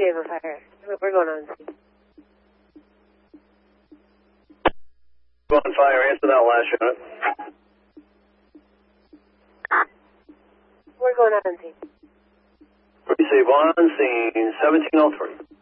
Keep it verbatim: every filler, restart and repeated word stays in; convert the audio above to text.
gave a fire. We're going on scene. Go on fire. Answer that last unit. We're going on scene. Receive on scene seventeen oh three.